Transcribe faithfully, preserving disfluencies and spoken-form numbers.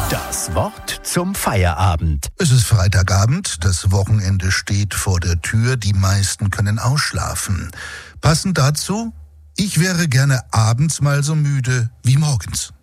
Das Wort zum Feierabend. Es ist Freitagabend, das Wochenende steht vor der Tür, die meisten können ausschlafen. Passend dazu, ich wäre gerne abends mal so müde wie morgens.